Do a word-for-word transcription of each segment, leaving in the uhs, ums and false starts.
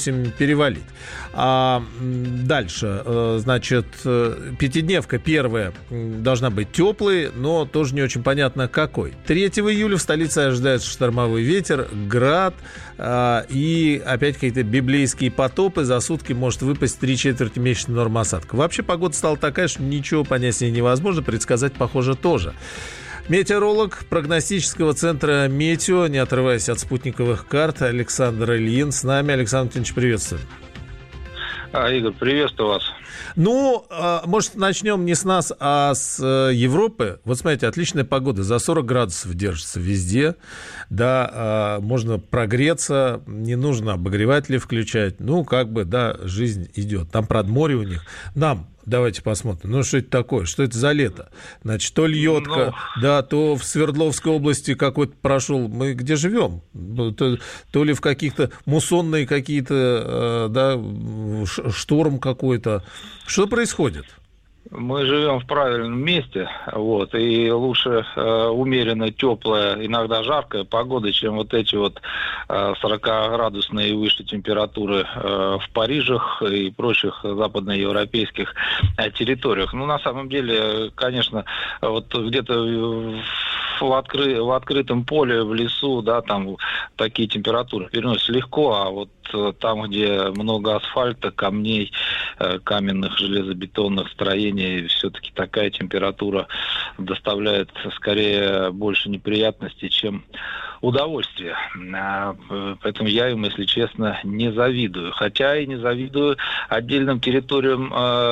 восемь перевалить. А дальше, значит, пятидневка первая должна быть теплой, но тоже не очень понятно какой. третьего июля в столице ожидается штормовой ветер, град и опять какие-то библейские потопы. За сутки может выпасть три четверти месячной нормы осадков. Вообще погода стала такая, что ничего понять с ней невозможно, предсказать, похоже, тоже. Метеоролог прогностического центра «Метео», не отрываясь от спутниковых карт, Александр Ильин с нами. Александр Ильич, приветствую. А, Игорь, приветствую вас. Ну, может, начнем не с нас, а с Европы. Вот смотрите, отличная погода, за сорок градусов держится везде. Да, можно прогреться, не нужно обогреватели включать. Ну, как бы, да, жизнь идет. Там, правда, море у них. Нам, давайте посмотрим, ну, что это такое, что это за лето? Значит, то льетка, ну... да, то в Свердловской области какой-то прошел. Мы где живем? То, то ли в каких-то муссонные какие-то, да, шторм какой-то. Что происходит? Мы живем в правильном месте, вот, и лучше э, умеренно теплая, иногда жаркая погода, чем вот эти вот э, сорокаградусные и выше температуры э, в Парижах и прочих западноевропейских э, территориях. Ну, на самом деле, конечно, вот где-то в, в, откры, в открытом поле, в лесу, да, там такие температуры переносятся легко, а вот там, где много асфальта, камней, каменных железобетонных строений, все-таки такая температура доставляет скорее больше неприятностей, чем удовольствие. Поэтому я им, если честно, не завидую. Хотя и не завидую отдельным территориям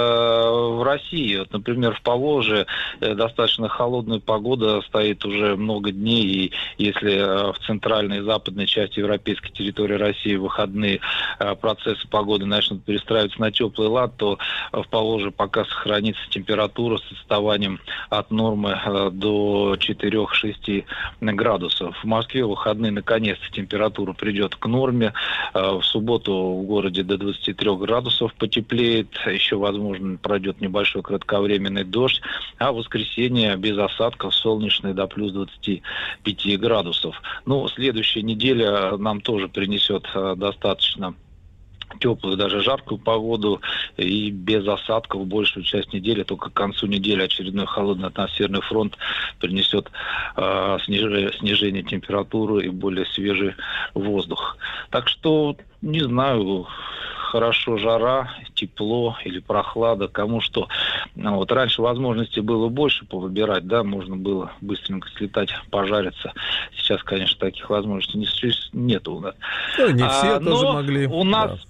в России. Вот, например, в Поволжье достаточно холодная погода стоит уже много дней, и если в центральной и западной части европейской территории России в выходные процессы погоды начнут перестраиваться на теплый лад, то в Поволжье пока сохранится температура с отставанием от нормы до четыре-шесть градусов. В Москве в выходные наконец-то температура придет к норме. В субботу в городе до двадцати трёх градусов потеплеет. Еще, возможно, пройдет небольшой кратковременный дождь. А в воскресенье без осадков солнечный до плюс двадцати пяти градусов. Ну, следующая неделя нам тоже принесет достаточно теплую, даже жаркую погоду и без осадков большую часть недели. Только к концу недели очередной холодный атмосферный фронт принесет э, снижение, снижение температуры и более свежий воздух. Так что, не знаю, хорошо жара, тепло или прохлада, кому что. Ну, вот раньше возможностей было больше повыбирать, да, можно было быстренько слетать, пожариться. Сейчас, конечно, таких возможностей не, нету у нас. Ну, не все а, тоже могли. У нас... Да.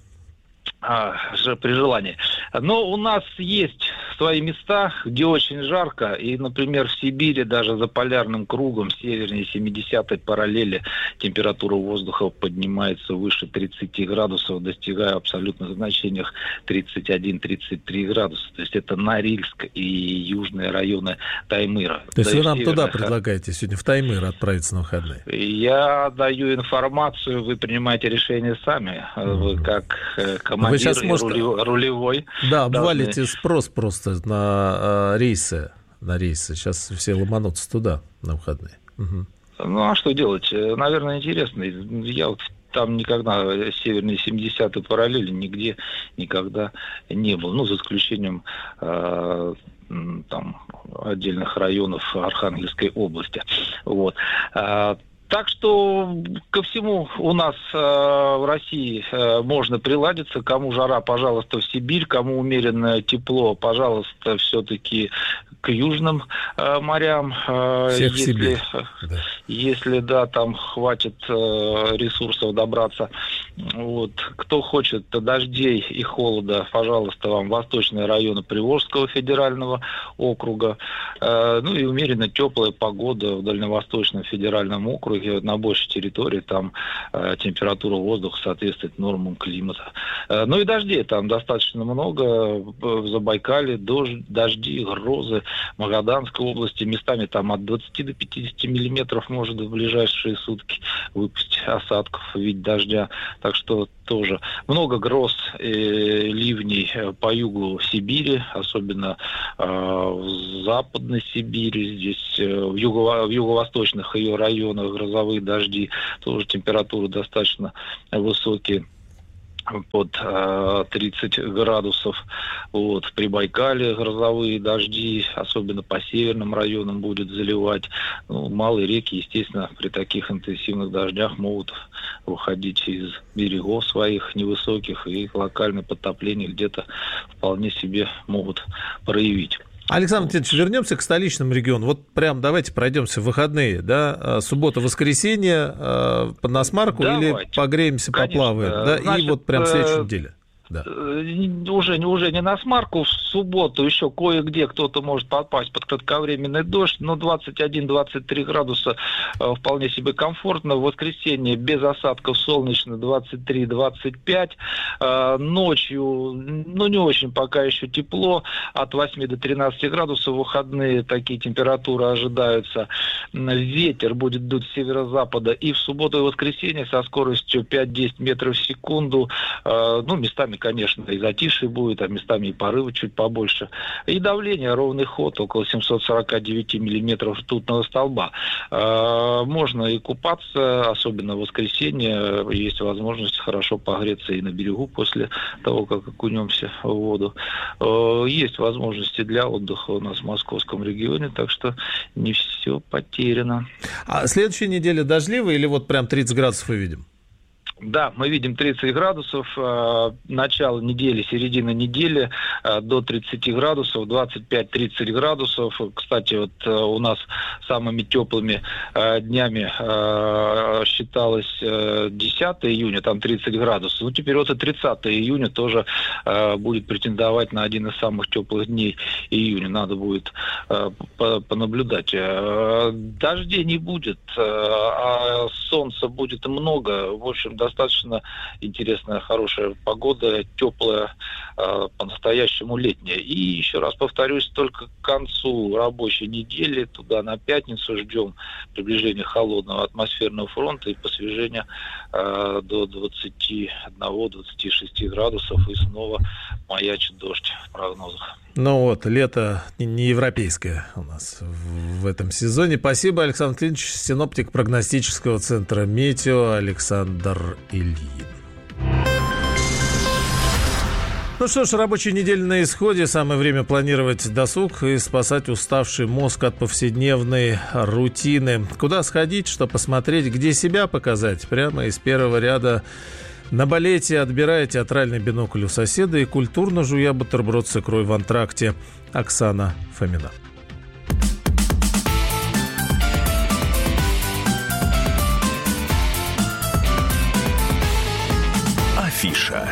А, же при желании. Но у нас есть свои места, где очень жарко, и, например, в Сибири даже за полярным кругом севернее семидесятой параллели температура воздуха поднимается выше тридцати градусов, достигая в абсолютных значениях тридцать один - тридцать три градуса. То есть это Норильск и южные районы Таймыра. То есть да, вы нам северных... туда предлагаете сегодня, в Таймыр, отправиться на выходные? Я даю информацию, вы принимаете решение сами. Mm-hmm. Вы как командир вы сейчас, может... рулевой. Да, обвалите должны... спрос просто на э, рейсы, на рейсы. Сейчас все ломанутся туда на выходные. Угу. Ну, а что делать? Наверное, интересно. Я вот там никогда северной семидесятой параллели нигде никогда не был. Ну, за исключением э, там отдельных районов Архангельской области. Вот. Так что ко всему у нас э, в России э, можно приладиться. Кому жара, пожалуйста, в Сибирь. Кому умеренное тепло, пожалуйста, все-таки к южным э, морям. Э, Всех если, в Сибирь. Да. Если, да, там хватит э, ресурсов добраться. Вот. Кто хочет дождей и холода, пожалуйста, вам восточные районы Приволжского федерального округа. Э, ну и умеренно теплая погода в Дальневосточном федеральном округе. На большей территории там э, температура воздуха соответствует нормам климата. Э, ну и дождей там достаточно много. В Забайкале дождь, дожди, грозы. В Магаданской области местами там от двадцати до пятидесяти миллиметров может в ближайшие сутки выпустить осадков в виде дождя. Так что тоже много гроз и ливней по югу Сибири, особенно э, в Западной Сибири, здесь э, в, юго, в юго-восточных ее районах грозовые дожди, тоже температуры достаточно высокие. под э, тридцать градусов. Вот. В Прибайкале грозовые дожди, особенно по северным районам, будет заливать. Ну, малые реки, естественно, при таких интенсивных дождях могут выходить из берегов своих невысоких, и локальное подтопление где-то вполне себе могут проявить. Александр Леонидович, вернемся к столичному региону. Вот прям давайте пройдемся в выходные, да, суббота, воскресенье, на Насмарку, давайте. Или погреемся, конечно, поплаваем, да, значит, и вот прям в следующей неделе. Да. Уже, уже не на Смарку, в субботу еще кое-где кто-то может попасть под кратковременный дождь, но двадцать один - двадцать три градуса э, вполне себе комфортно. В воскресенье без осадков солнечно двадцать три - двадцать пять. Э, ночью, ну не очень пока еще тепло, от восьми до тринадцати градусов. В выходные такие температуры ожидаются. Ветер будет дуть с северо-запада и в субботу и воскресенье со скоростью пять-десять метров в секунду. Э, ну, местами, конечно, и затишье будет, а местами и порывы чуть побольше. И давление, ровный ход, около семьсот сорок девять миллиметров ртутного столба. Э, можно и купаться, особенно в воскресенье. Есть возможность хорошо погреться и на берегу после того, как окунемся в воду. Э, есть возможности для отдыха у нас в московском регионе, так что не все потеряно. А следующая неделя дождливая или вот прям тридцать градусов мы видим? Да, мы видим тридцать градусов, э, начало недели, середина недели э, до тридцати градусов, двадцать пять - тридцать градусов. Кстати, вот э, у нас самыми теплыми э, днями э, считалось э, десятого июня, там тридцать градусов. Ну, теперь вот и тридцатого июня тоже э, будет претендовать на один из самых теплых дней июня. Надо будет э, понаблюдать. Э, дождей не будет, э, а солнца будет много. В общем, достаточно интересная, хорошая погода, теплая, э, по-настоящему летняя. И еще раз повторюсь, только к концу рабочей недели, туда на пятницу, ждем приближения холодного атмосферного фронта и посвежения э, до двадцати одного - двадцати шести градусов, и снова маячит дождь в прогнозах. Ну вот, лето не европейское у нас в этом сезоне. Спасибо, Александр Леонидович, синоптик прогностического центра «Метео» Александр Ильин. Ну что ж, рабочая неделя на исходе. Самое время планировать досуг и спасать уставший мозг от повседневной рутины. Куда сходить, что посмотреть, где себя показать? Прямо из первого ряда на балете, отбирая театральный бинокль у соседа и культурно жуя бутерброд с икрой в антракте. Оксана Фомина. Афиша.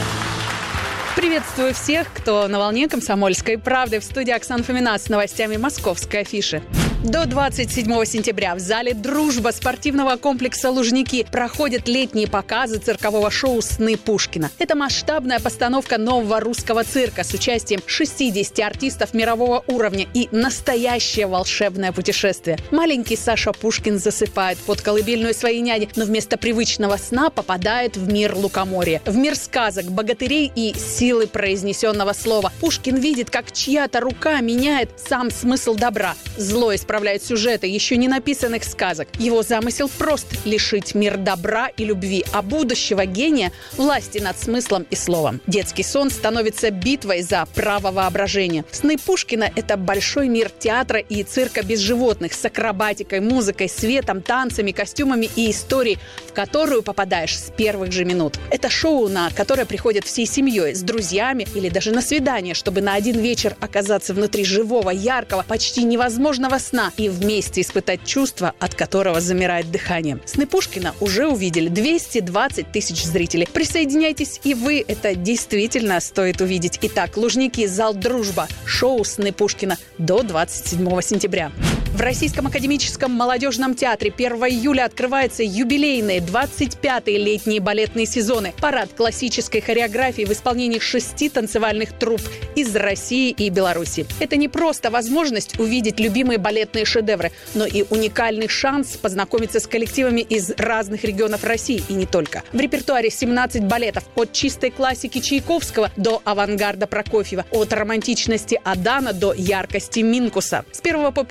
Приветствую всех, кто на волне «Комсомольской правды». В студии Оксана Фомина с новостями московской афиши. До двадцать седьмого сентября в зале «Дружба» спортивного комплекса «Лужники» проходят летние показы циркового шоу «Сны Пушкина». Это масштабная постановка нового русского цирка с участием шестидесяти артистов мирового уровня и настоящее волшебное путешествие. Маленький Саша Пушкин засыпает под колыбельную своей няни, но вместо привычного сна попадает в мир лукоморья, в мир сказок, богатырей и силы произнесенного слова. Пушкин видит, как чья-то рука меняет сам смысл добра. Зло исправляет сюжеты еще не написанных сказок. Его замысел прост – лишить мир добра и любви, а будущего гения – власти над смыслом и словом. Детский сон становится битвой за право воображения. «Сны Пушкина» – это большой мир театра и цирка без животных, с акробатикой, музыкой, светом, танцами, костюмами и историей, в которую попадаешь с первых же минут. Это шоу, на которое приходят всей семьей, с друзьями или даже на свидание, чтобы на один вечер оказаться внутри живого, яркого, почти невозможного сна и вместе испытать чувство, от которого замирает дыхание. «Сны Пушкина» уже увидели двести двадцать тысяч зрителей. Присоединяйтесь и вы, это действительно стоит увидеть. Итак, Лужники, зал «Дружба», шоу «Сны Пушкина» до двадцать седьмого сентября. В Российском академическом молодежном театре первого июля открываются юбилейные двадцать пятые летние балетные сезоны. Парад классической хореографии в исполнении шести танцевальных труп из России и Беларуси. Это не просто возможность увидеть любимые балетные шедевры, но и уникальный шанс познакомиться с коллективами из разных регионов России и не только. В репертуаре семнадцать балетов от чистой классики Чайковского до авангарда Прокофьева, от романтичности Адана до яркости Минкуса. С первого по пятое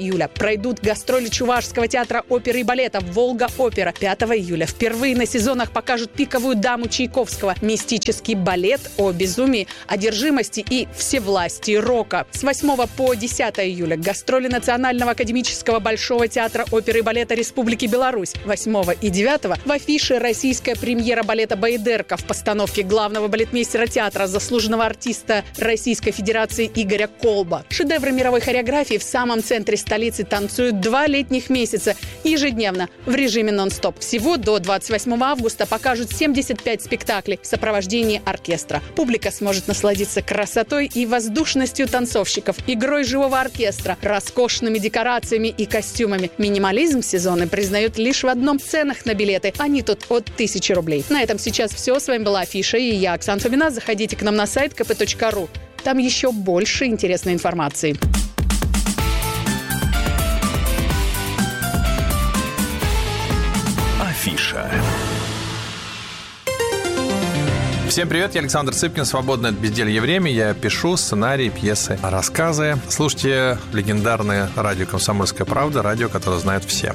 июля пройдут гастроли Чувашского театра оперы и балета «Волга-опера». пятого июля впервые на сезонах покажут «Пиковую даму» Чайковского, мистический балет о безумии, одержимости и всевластии рока. С восьмого по десятое июля гастроли Национального академического Большого театра оперы и балета Республики Беларусь. восьмого и девятого в афише российская премьера балета «Байдерка» в постановке главного балетмейстера театра, заслуженного артиста Российской Федерации Игоря Колба. Шедевры мировой хореографии в самом центре столицы танцуют два летних месяца ежедневно в режиме нон-стоп. Всего до двадцать восьмого августа покажут семьдесят пять спектаклей в сопровождении оркестра. Публика сможет насладиться красотой и воздушностью танцовщиков, игрой живого оркестра, роскошными декорациями и костюмами. Минимализм сезона признают лишь в одном: ценах на билеты. Они тут от тысячи рублей. На этом сейчас все. С вами была Афиша и я, Оксана Фомина. Заходите к нам на сайт ка пэ точка ру. Там еще больше интересной информации. Афиша. Всем привет, я Александр Цыпкин, свободное от безделья время. Я пишу сценарии, пьесы, рассказы. Слушайте легендарное радио «Комсомольская правда», радио, которое знают все.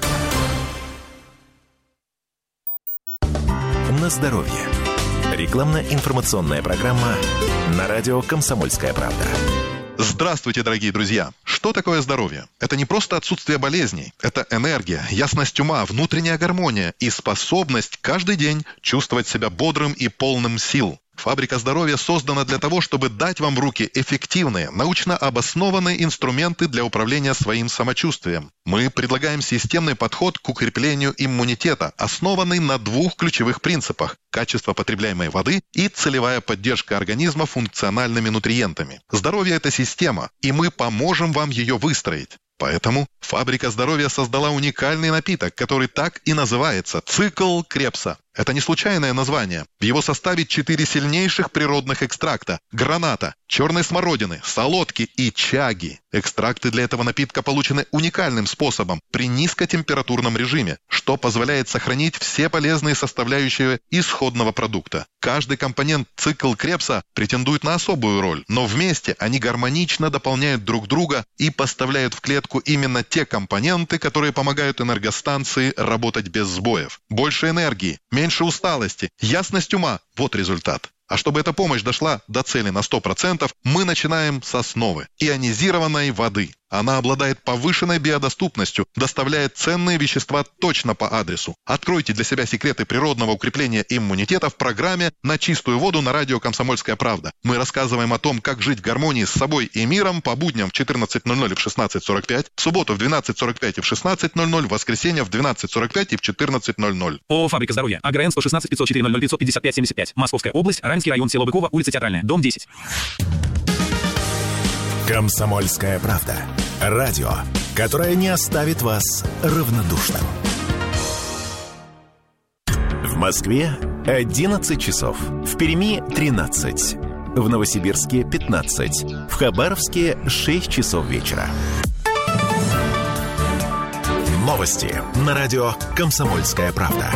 На здоровье. Рекламно-информационная программа на радио «Комсомольская правда». Здравствуйте, дорогие друзья! Что такое здоровье? Это не просто отсутствие болезней. Это энергия, ясность ума, внутренняя гармония и способность каждый день чувствовать себя бодрым и полным сил. Фабрика здоровья создана для того, чтобы дать вам в руки эффективные, научно обоснованные инструменты для управления своим самочувствием. Мы предлагаем системный подход к укреплению иммунитета, основанный на двух ключевых принципах – качество потребляемой воды и целевая поддержка организма функциональными нутриентами. Здоровье – это система, и мы поможем вам ее выстроить. Поэтому Фабрика здоровья создала уникальный напиток, который так и называется – «Цикл Крепса». Это не случайное название. В его составе четыре сильнейших природных экстракта – граната, черной смородины, солодки и чаги. Экстракты для этого напитка получены уникальным способом при низкотемпературном режиме, что позволяет сохранить все полезные составляющие исходного продукта. Каждый компонент «Цикл Крепса» претендует на особую роль, но вместе они гармонично дополняют друг друга и поставляют в клетку именно те компоненты, которые помогают энергостанции работать без сбоев. Больше энергии, меньше усталости, ясность ума – вот результат. А чтобы эта помощь дошла до цели на сто процентов, мы начинаем с основы – ионизированной воды. Она обладает повышенной биодоступностью, доставляет ценные вещества точно по адресу. Откройте для себя секреты природного укрепления иммунитета в программе «На чистую воду» на радио «Комсомольская правда». Мы рассказываем о том, как жить в гармонии с собой и миром по будням в четырнадцать ноль ноль и в шестнадцать сорок пять, в субботу в двенадцать сорок пять и в шестнадцать ноль ноль, в воскресенье в двенадцать сорок пять и в четырнадцать ноль ноль. ООО «Фабрика здоровья». АГРН сто шестнадцать пятьсот четыре ноль ноль пятьсот пятьдесят пять семьдесят пять. Московская область. Раменский район. Село Быково. Улица Театральная. Дом десять. «Комсомольская правда». Радио, которое не оставит вас равнодушным. В Москве одиннадцать часов. В Перми тринадцать. В Новосибирске пятнадцать. В Хабаровске шесть часов вечера. Новости на радио «Комсомольская правда».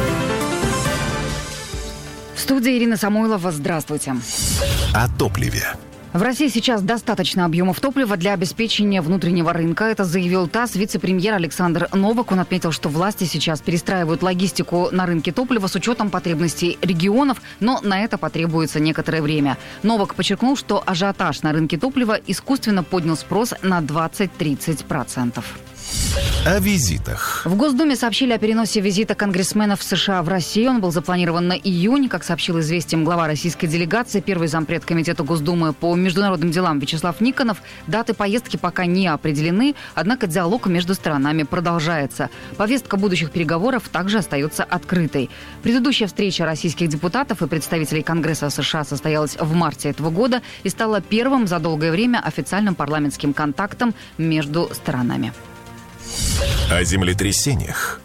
В студии Ирина Самойлова. Здравствуйте. О топливе. В России сейчас достаточно объемов топлива для обеспечения внутреннего рынка. Это заявил ТАСС вице-премьер Александр Новак. Он отметил, что власти сейчас перестраивают логистику на рынке топлива с учетом потребностей регионов, но на это потребуется некоторое время. Новак подчеркнул, что ажиотаж на рынке топлива искусственно поднял спрос на двадцать-тридцать процентов. О визитах. В Госдуме сообщили о переносе визита конгрессменов США в Россию. Он был запланирован на июнь. Как сообщил «Известиям» глава российской делегации, первый зампред Комитета Госдумы по международным делам Вячеслав Никонов, даты поездки пока не определены, однако диалог между сторонами продолжается. Повестка будущих переговоров также остается открытой. Предыдущая встреча российских депутатов и представителей Конгресса США состоялась в марте этого года и стала первым за долгое время официальным парламентским контактом между сторонами. О землетрясениях.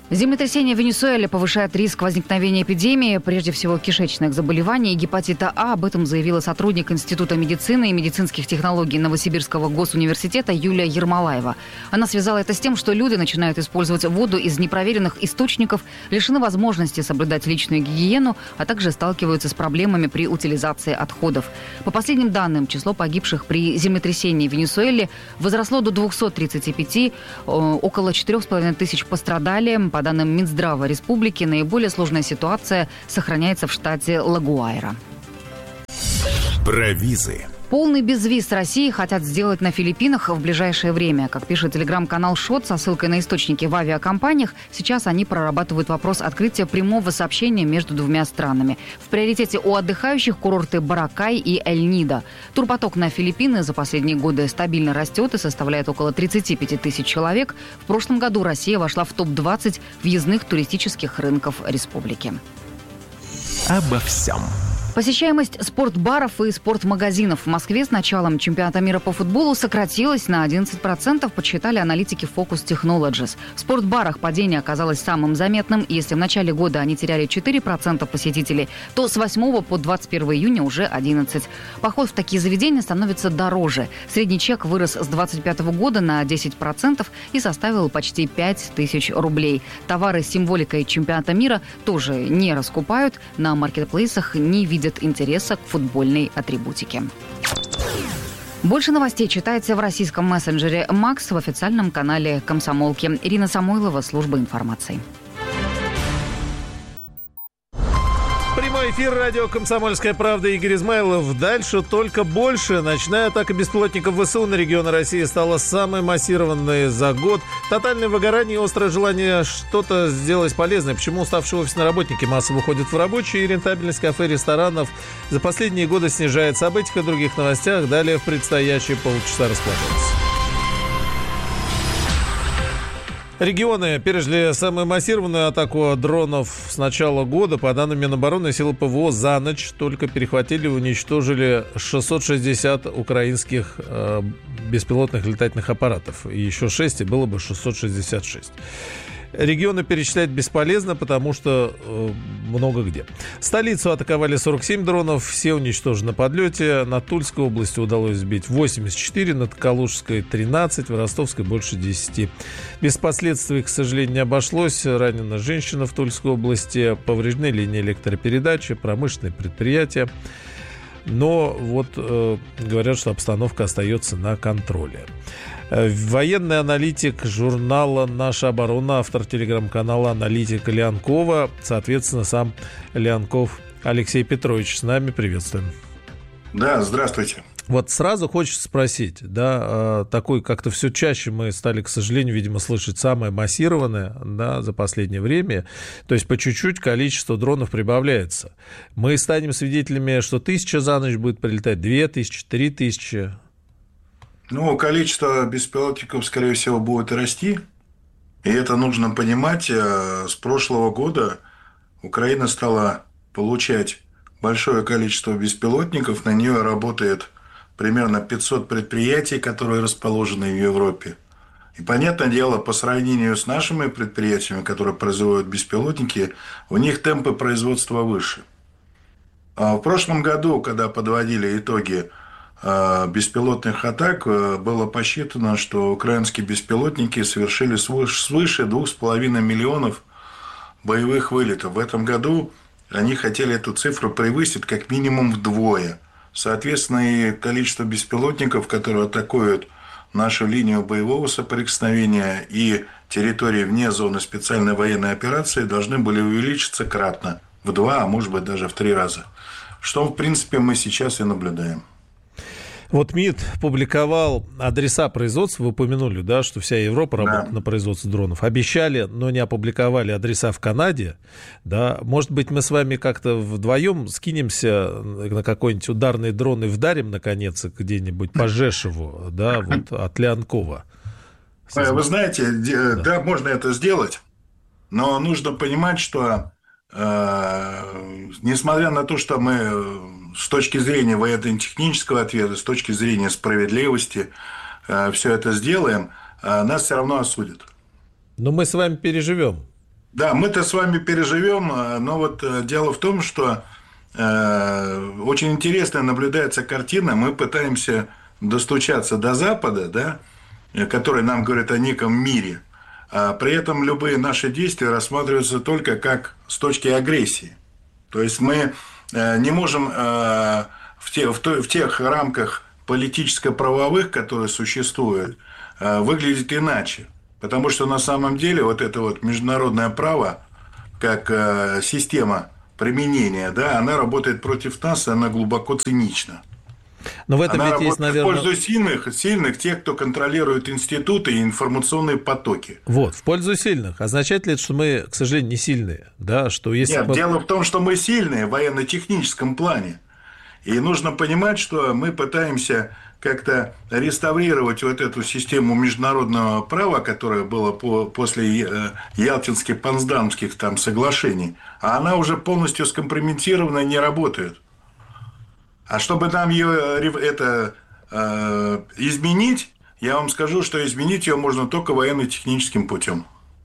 Землетрясение в Венесуэле повышает риск возникновения эпидемии, прежде всего кишечных заболеваний и гепатита А. Об этом заявила сотрудник Института медицины и медицинских технологий Новосибирского госуниверситета Юлия Ермолаева. Она связала это с тем, что люди начинают использовать воду из непроверенных источников, лишены возможности соблюдать личную гигиену, а также сталкиваются с проблемами при утилизации отходов. По последним данным, число погибших при землетрясении в Венесуэле возросло до двухсот тридцати пяти, около четырех с половиной тысяч пострадали. По данным Минздрава республики, наиболее сложная ситуация сохраняется в штате Ла-Гуайра. Про визы. Полный безвиз с Россией хотят сделать на Филиппинах в ближайшее время. Как пишет телеграм-канал ШОТ со ссылкой на источники в авиакомпаниях, сейчас они прорабатывают вопрос открытия прямого сообщения между двумя странами. В приоритете у отдыхающих курорты Боракай и Эль-Нидо. Турпоток на Филиппины за последние годы стабильно растет и составляет около тридцати пяти тысяч человек. В прошлом году Россия вошла в топ двадцать въездных туристических рынков республики. Обо всем. Посещаемость спортбаров и спортмагазинов в Москве с началом чемпионата мира по футболу сократилась на одиннадцать процентов, подсчитали аналитики Focus Technologies. В спортбарах падение оказалось самым заметным. Если в начале года они теряли четыре процента посетителей, то с восьмого по двадцать первое июня уже одиннадцать процентов. Поход в такие заведения становится дороже. Средний чек вырос с двадцать пятого года на десять процентов и составил почти пять тысяч рублей. Товары с символикой чемпионата мира тоже не раскупают. На маркетплейсах не видят интереса к футбольной атрибутике. Больше новостей читайте в российском мессенджере «Макс» в официальном канале «Комсомолки». Ирина Самойлова, служба информации. Прямой эфир радио «Комсомольская правда», Игорь Измайлов. Дальше только больше. Ночная атака беспилотников ВСУ на регионы России стала самой массированной за год. Тотальное выгорание и острое желание что-то сделать полезное. Почему уставшие офисные работники массово уходят в рабочие, и рентабельность кафе и ресторанов за последние годы снижается. Об этих и других новостях далее в предстоящие полчаса расскажется. Регионы пережили самую массированную атаку дронов с начала года. По данным Минобороны, силы ПВО за ночь только перехватили и уничтожили шестьсот шестьдесят украинских э, беспилотных летательных аппаратов. И еще шесть, и было бы шестьсот шестьдесят шесть. Регионы перечислять бесполезно, потому что э, много где. Столицу атаковали сорок семь дронов, все уничтожены на подлете. На Тульской области удалось сбить восемьдесят четыре, на Калужской тринадцать, в Ростовской больше десяти. Без последствий, к сожалению, не обошлось. Ранена женщина в Тульской области, повреждены линии электропередачи, промышленные предприятия. Но вот э, говорят, что обстановка остается на контроле. Военный аналитик журнала «Наша оборона», автор телеграм-канала «Аналитика» Леонкова, соответственно, сам Леонков Алексей Петрович с нами. Приветствуем. Да, здравствуйте. Вот сразу хочется спросить, да, такой как-то все чаще мы стали, к сожалению, видимо, слышать самое массированное, да, за последнее время. То есть по чуть-чуть количество дронов прибавляется. Мы станем свидетелями, что тысяча за ночь будет прилетать, две тысячи, три тысячи. Ну, количество беспилотников, скорее всего, будет расти. И это нужно понимать. С прошлого года Украина стала получать большое количество беспилотников. На нее работает примерно пятьсот предприятий, которые расположены в Европе. И, понятное дело, по сравнению с нашими предприятиями, которые производят беспилотники, у них темпы производства выше. А в прошлом году, когда подводили итоги беспилотных атак, было посчитано, что украинские беспилотники совершили свыше двух с половиной миллионов боевых вылетов. В этом году они хотели эту цифру превысить как минимум вдвое. Соответственно, и количество беспилотников, которые атакуют нашу линию боевого соприкосновения и территории вне зоны специальной военной операции, должны были увеличиться кратно, в два, а может быть даже в три раза. Что, в принципе, мы сейчас и наблюдаем. Вот МИД публиковал адреса производства, вы упомянули, да, что вся Европа работает да. на производстве дронов. Обещали, но не опубликовали адреса в Канаде. Да. Может быть, мы с вами как-то вдвоем скинемся на какой-нибудь ударный дрон и вдарим, наконец, где-нибудь по Жешеву, да, вот от Леонкова. Вы знаете, да. да, можно это сделать, но нужно понимать, что э, несмотря на то, что мы с точки зрения военно-технического ответа, с точки зрения справедливости э, все это сделаем, э, нас все равно осудят. Но мы с вами переживем. Да, мы-то с вами переживем, но вот дело в том, что э, очень интересно наблюдается картина. Мы пытаемся достучаться до Запада, да, который нам говорит о неком мире, а при этом любые наши действия рассматриваются только как с точки агрессии. То есть мы э, не можем э, в, те, в, то, в тех рамках политическо-правовых, которые существуют, э, выглядеть иначе. Потому что на самом деле вот это вот международное право, как э, система применения, да, она работает против нас, и она глубоко цинична. Но в этом она ведь есть, наверное... в пользу сильных, сильных, тех, кто контролирует институты и информационные потоки. Вот, в пользу сильных. Означает ли это, что мы, к сожалению, не сильные? Да, что если Нет, мы... дело в том, что мы сильные в военно-техническом плане. И нужно понимать, что мы пытаемся как-то реставрировать вот эту систему международного права, которая была по, после Ялтинских, Потсдамских там соглашений, а она уже полностью скомпрометирована и не работает. А чтобы нам ее это, э, изменить, я вам скажу, что изменить ее можно только военно-техническим путем.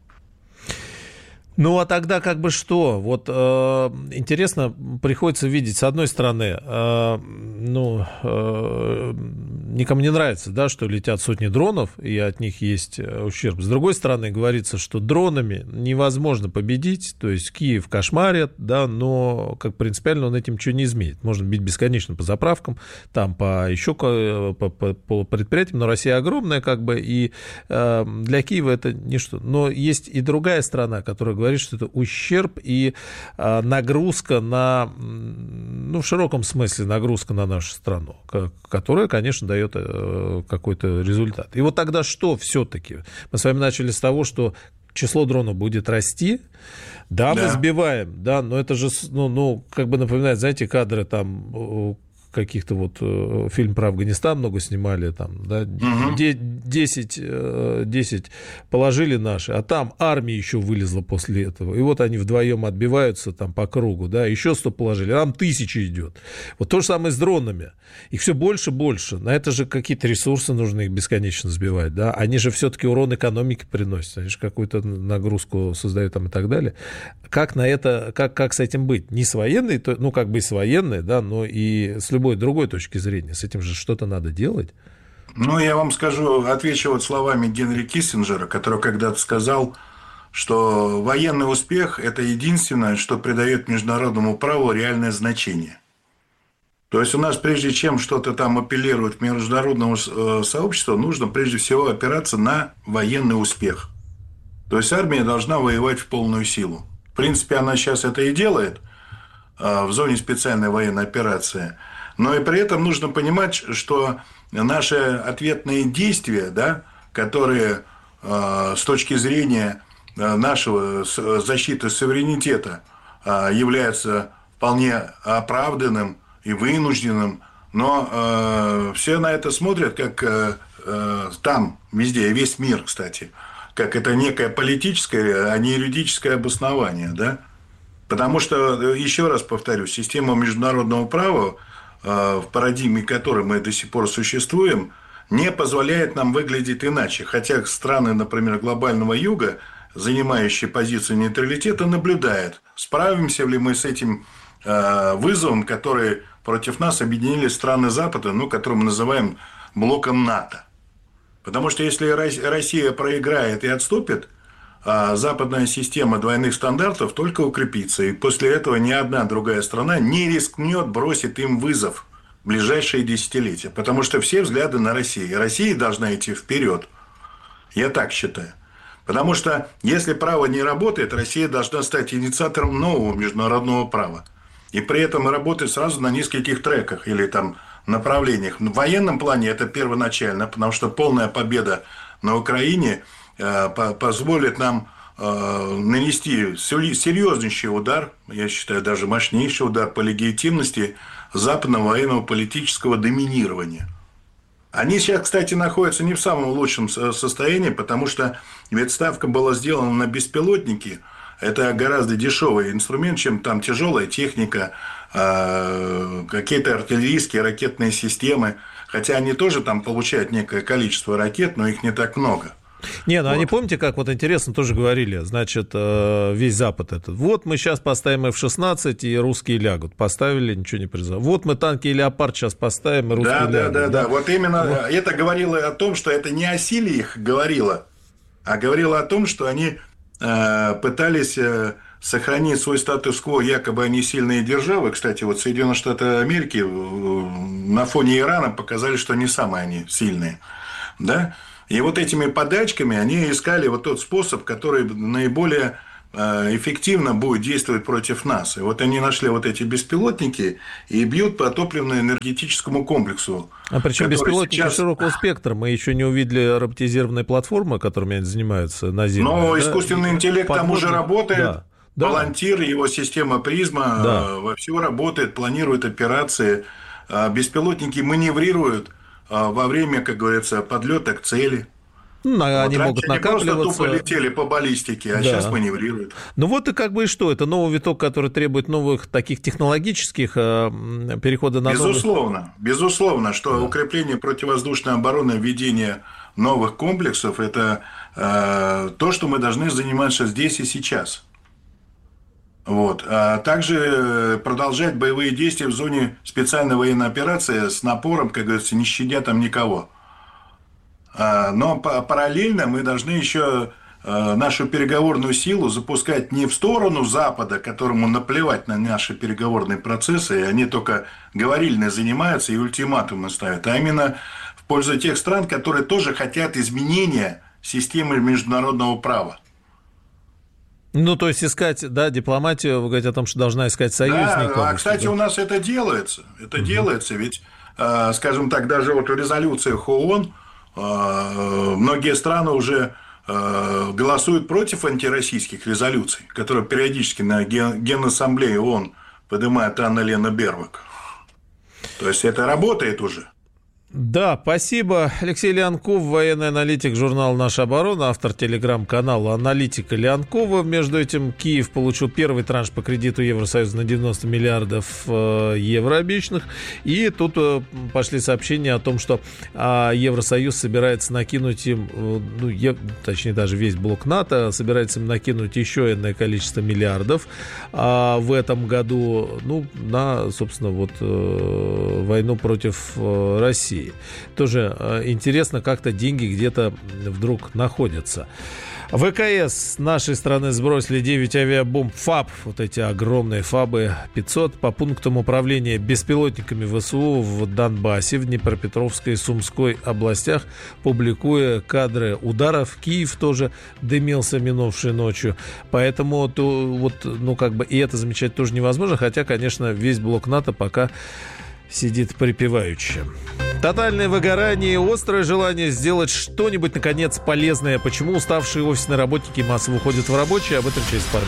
Ну, а тогда как бы что? Вот э, интересно, приходится видеть, с одной стороны, э, ну, э, никому не нравится, да, что летят сотни дронов, и от них есть ущерб. С другой стороны, говорится, что дронами невозможно победить, то есть Киев кошмарит, да, но как принципиально он этим ничего не изменит. Можно бить бесконечно по заправкам, там по еще по, по, по предприятиям, но Россия огромная, как бы, и э, для Киева это ничто. Но есть и другая сторона, которая говорит, говорит, что это ущерб и а, нагрузка на, ну, в широком смысле нагрузка на нашу страну, которая, конечно, дает а, какой-то результат. И вот тогда что все-таки? Мы с вами начали с того, что число дронов будет расти. Да, да. Мы сбиваем, да, но это же, ну, ну, как бы напоминает, знаете, кадры там... каких-то вот э, фильм про Афганистан много снимали, там, да, угу. десять, десять положили наши, а там армия еще вылезла после этого, и вот они вдвоем отбиваются там по кругу, да, еще сто положили, а там тысяча идет. Вот то же самое с дронами, их все больше и больше, на это же какие-то ресурсы нужно их бесконечно сбивать, да, они же все-таки урон экономике приносят, они же какую-то нагрузку создают там и так далее. Как на это, как, как с этим быть? Не с военной, ну, как бы и с военной, да, но и с любой другой точки зрения. С этим же что-то надо делать. Ну, я вам скажу, отвечу вот словами Генри Киссинджера, который когда-то сказал, что военный успех – это единственное, что придает международному праву реальное значение. То есть у нас, прежде чем что-то там апеллировать к международному сообществу, нужно прежде всего опираться на военный успех. То есть армия должна воевать в полную силу. В принципе, она сейчас это и делает в зоне специальной военной операции. Но и при этом нужно понимать, что наши ответные действия, да, которые с точки зрения нашего защиты суверенитета являются вполне оправданным и вынужденным, но все на это смотрят как там, везде, весь мир, кстати, как это некое политическое, а не юридическое обоснование, да? Потому что, еще раз повторю, система международного права, в парадигме которой мы до сих пор существуем, не позволяет нам выглядеть иначе. Хотя страны, например, глобального юга, занимающие позицию нейтралитета, наблюдают, справимся ли мы с этим вызовом, который против нас объединили страны Запада, ну, который мы называем блоком НАТО. Потому что если Россия проиграет и отступит, западная система двойных стандартов только укрепится. И после этого ни одна другая страна не рискнет бросить им вызов в ближайшие десятилетия. Потому что все взгляды на Россию. И Россия должна идти вперед. Я так считаю. Потому что если право не работает, Россия должна стать инициатором нового международного права. И при этом работать сразу на нескольких треках или там направлениях. В военном плане это первоначально, потому что полная победа на Украине позволит нам нанести серьезнейший удар, я считаю, даже мощнейший удар по легитимности западного военного политического доминирования. Они сейчас, кстати, находятся не в самом лучшем состоянии, потому что ведь ставка была сделана на беспилотники. Это гораздо дешевый инструмент, чем там тяжелая техника, какие-то артиллерийские ракетные системы. Хотя они тоже там получают некое количество ракет, но их не так много. Не, ну вот. они, помните, как вот интересно тоже говорили, значит, весь Запад этот. Вот мы сейчас поставим эф шестнадцать, и русские лягут. Поставили, ничего не произошло. Вот мы танки и Леопард сейчас поставим, и русские да, лягут. Да, да, да, да. Вот именно вот. Это говорило о том, что это не о силе их говорило, а говорило о том, что они э, пытались э, сохранить свой статус-кво, якобы они сильные державы. Кстати, вот Соединенные Штаты Америки на фоне Ирана показали, что не самые они сильные, да. И вот этими подачками они искали вот тот способ, который наиболее эффективно будет действовать против нас. И вот они нашли вот эти беспилотники и бьют по топливно-энергетическому комплексу. А причем беспилотники сейчас... широкого спектра. Мы еще не увидели роботизированные платформы, которыми они занимаются наземные. Но да? искусственный интеллект Подводный... там уже работает. Да. Да. Палантир, его система призма да. вовсю работает, планирует операции. Беспилотники маневрируют во время, как говорится, подлета к цели. Ну, вот они могут накапливаться. Они просто тупо летели по баллистике, а да. сейчас маневрируют. Ну вот и как бы и что? Это новый виток, который требует новых таких технологических э, перехода на Безусловно. новых... Безусловно, что да. укрепление противовоздушной обороны, введение новых комплексов – это э, то, что мы должны заниматься здесь и сейчас. Вот. А также продолжать боевые действия в зоне специальной военной операции с напором, как говорится, не щадя там никого. Но параллельно мы должны еще нашу переговорную силу запускать не в сторону Запада, которому наплевать на наши переговорные процессы, и они только говорильно занимаются и ультиматумы ставят, а именно в пользу тех стран, которые тоже хотят изменения системы международного права. Ну, то есть искать, да, дипломатию, вы говорите о том, что должна искать союзников. Да, а, кстати, да? у нас это делается. Это угу. делается, ведь, э, скажем так, даже вот в резолюциях ООН э, многие страны уже э, голосуют против антироссийских резолюций, которые периодически на Ген- Генассамблее ООН поднимает Анна-Лена Бербак. То есть это работает уже. Да, спасибо. Алексей Леонков, военный аналитик журнала «Наша оборона», автор телеграм-канала «Аналитика Леонкова». Между этим, Киев получил первый транш по кредиту Евросоюза на девяносто миллиардов э, евро обещанных. И тут э, пошли сообщения о том, что э, Евросоюз собирается накинуть им, э, ну, е, точнее даже весь блок НАТО, собирается им накинуть еще иное количество миллиардов э, в этом году, ну, на, собственно, вот э, войну против э, России. Тоже э, интересно, как-то деньги где-то вдруг находятся. ВКС с нашей страны сбросили девять авиабомб ФАБ, вот эти огромные ФАБы пятьсот, по пунктам управления беспилотниками ВСУ в Донбассе, в Днепропетровской и Сумской областях, публикуя кадры ударов. Киев тоже дымился минувшей ночью. Поэтому то, вот, ну, как бы и это замечать тоже невозможно, хотя, конечно, весь блок НАТО пока сидит припеваючи. Тотальное выгорание и острое желание сделать что-нибудь, наконец, полезное. Почему уставшие офисные работники массово уходят в рабочие? Об этом через пару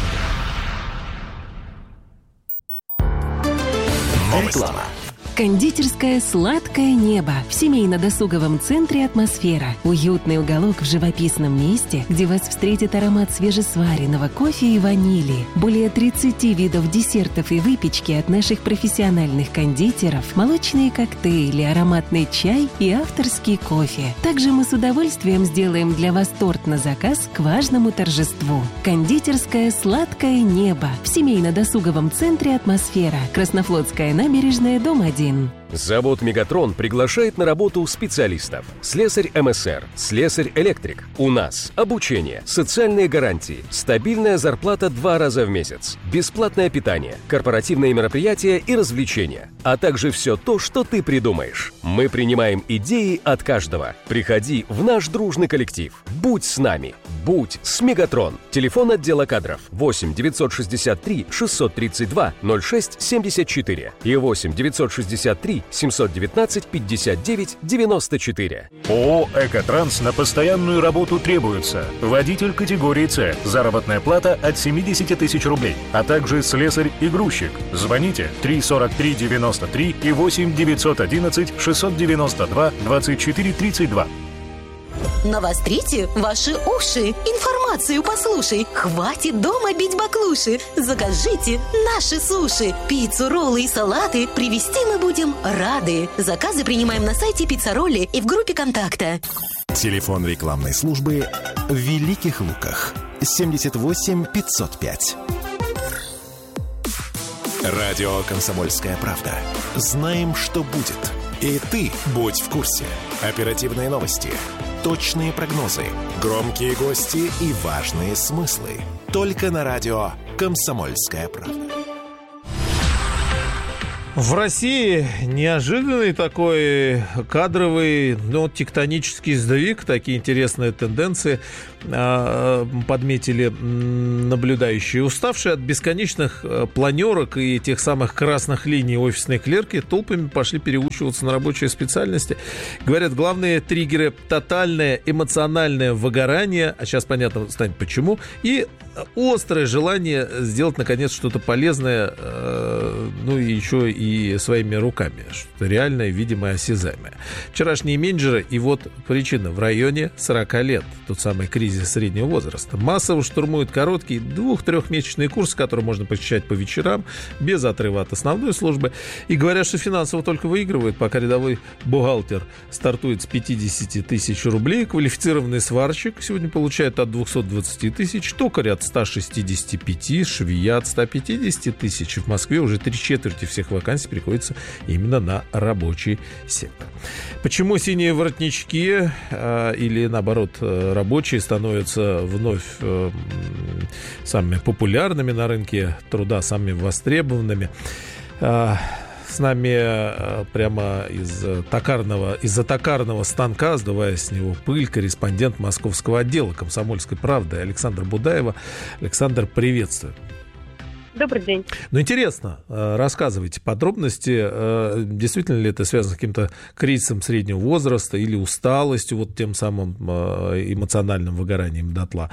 минут. Реклама. Кондитерская «Сладкое небо» в семейно-досуговом центре «Атмосфера». Уютный уголок в живописном месте, где вас встретит аромат свежесваренного кофе и ванили. Более тридцать видов десертов и выпечки от наших профессиональных кондитеров, молочные коктейли, ароматный чай и авторский кофе. Также мы с удовольствием сделаем для вас торт на заказ к важному торжеству. Кондитерская «Сладкое небо» в семейно-досуговом центре «Атмосфера». Краснофлотская набережная, дом один. Завод «Мегатрон» приглашает на работу специалистов. Слесарь МСР, слесарь-электрик. У нас обучение, социальные гарантии, стабильная зарплата два раза в месяц, бесплатное питание, корпоративные мероприятия и развлечения, а также все то, что ты придумаешь. Мы принимаем идеи от каждого. Приходи в наш дружный коллектив. Будь с нами. Будь с «Мегатрон». Телефон отдела кадров восемь девятьсот шестьдесят три шестьсот тридцать два ноль шесть семьдесят четыре и восемь девятьсот шестьдесят три семьсот девятнадцать пятьдесят девять девяносто четыре. ООО «Экотранс» на постоянную работу требуется. Водитель категории С. Заработная плата от семьдесят тысяч рублей, а также слесарь и грузчик. Звоните три сорок три девяносто три и восемь девятьсот одиннадцать шестьсот девяносто два двадцать четыре тридцать два. Навострите ваши уши. Информацию послушай. Хватит дома бить баклуши. Закажите наши суши. Пиццу, роллы и салаты привезти мы будем рады. Заказы принимаем на сайте Пиццаролли и в группе контакта. Телефон рекламной службы в Великих Луках семьдесят восемь пятьсот пять. Радио «Комсомольская правда». Знаем, что будет. И ты будь в курсе. Оперативные новости, точные прогнозы, громкие гости и важные смыслы. Только на радио «Комсомольская правда». В России неожиданный такой кадровый, ну, тектонический сдвиг, такие интересные тенденции э, подметили наблюдающие. Уставшие от бесконечных планерок и тех самых красных линий офисные клерки толпами пошли переучиваться на рабочие специальности. Говорят, главные триггеры – тотальное эмоциональное выгорание, а сейчас понятно станет почему, и острое желание сделать, наконец, что-то полезное, э, ну, и еще и и своими руками, что-то реальное, видимое, осязаемое. Вчерашние менеджеры, и вот причина, в районе сорок лет, тот самый кризис среднего возраста, массово штурмуют короткие двух-трехмесячные курсы, которые можно посещать по вечерам, без отрыва от основной службы, и говорят, что финансово только выигрывают, пока рядовой бухгалтер стартует с пятьдесят тысяч рублей, квалифицированный сварщик сегодня получает от двести двадцать тысяч, токарь от ста шестидесяти пяти, швея от ста пятидесяти тысяч. В Москве уже три четверти всех вакансий приходится именно на рабочий сектор. Почему синие воротнички э, или, наоборот, рабочие становятся вновь э, самыми популярными на рынке труда, самыми востребованными? Э, с нами э, прямо из токарного, из-за токарного станка, сдувая с него пыль, корреспондент московского отдела «Комсомольской правды» Александра Будаева. Александр, приветствую. Добрый день. Ну, интересно, рассказывайте подробности. Действительно ли это связано с каким-то кризисом среднего возраста или усталостью, вот тем самым эмоциональным выгоранием дотла?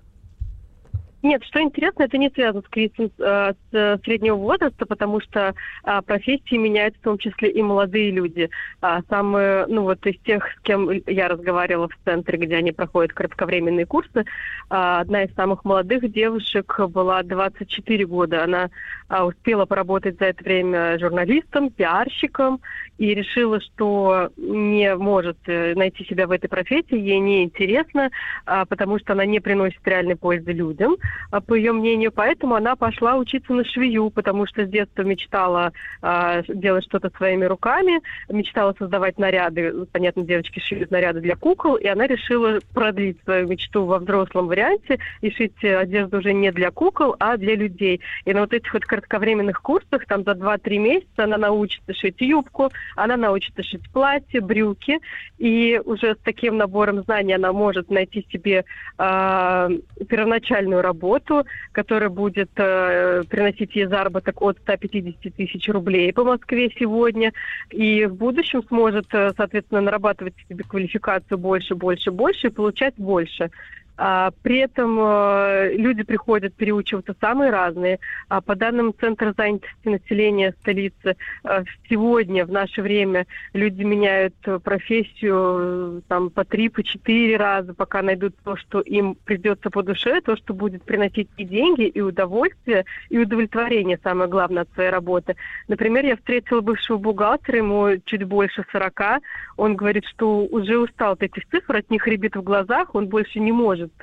Нет, что интересно, это не связано с кризисом э, с среднего возраста, потому что э, профессии меняют в том числе и молодые люди. А самые, ну вот из тех, с кем я разговаривала в центре, где они проходят кратковременные курсы, э, одна из самых молодых девушек была двадцать четыре года. Она э, успела поработать за это время журналистом, пиарщиком и решила, что не может найти себя в этой профессии, ей неинтересно, э, потому что она не приносит реальной пользы людям. По ее мнению, поэтому она пошла учиться на швею, потому что с детства мечтала э, делать что-то своими руками, мечтала создавать наряды. Понятно, девочки шьют наряды для кукол, и она решила продлить свою мечту во взрослом варианте и шить одежду уже не для кукол, а для людей. И на вот этих вот кратковременных курсах, там за два-три месяца она научится шить юбку, она научится шить платье, брюки, и уже с таким набором знаний она может найти себе э, первоначальную работу, работу, которая будет э, приносить ей заработок от ста пятидесяти тысяч рублей по Москве сегодня, и в будущем сможет, э, соответственно, нарабатывать себе квалификацию больше, больше, больше и получать больше. А, при этом э, люди приходят переучиваться самые разные. А, по данным Центра занятости населения столицы, э, сегодня, в наше время, люди меняют профессию э, там, по три, по четыре раза, пока найдут то, что им придется по душе, то, что будет приносить и деньги, и удовольствие, и удовлетворение, самое главное, от своей работы. Например, я встретила бывшего бухгалтера, ему чуть больше сорока. Он говорит, что уже устал от этих цифр, от них рябит в глазах, он больше не может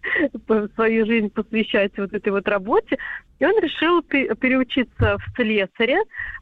свою жизнь посвящать вот этой вот работе. И он решил переучиться в слесаря,